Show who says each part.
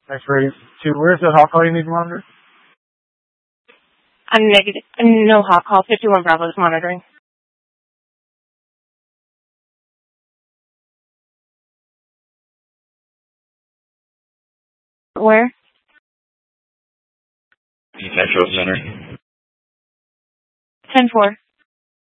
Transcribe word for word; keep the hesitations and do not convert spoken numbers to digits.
Speaker 1: X-ray two. Where's the hot call you need to monitor?
Speaker 2: I'm negative. No hot call. fifty-one Bravo is monitoring. Where?
Speaker 3: Metro Center.
Speaker 2: ten four.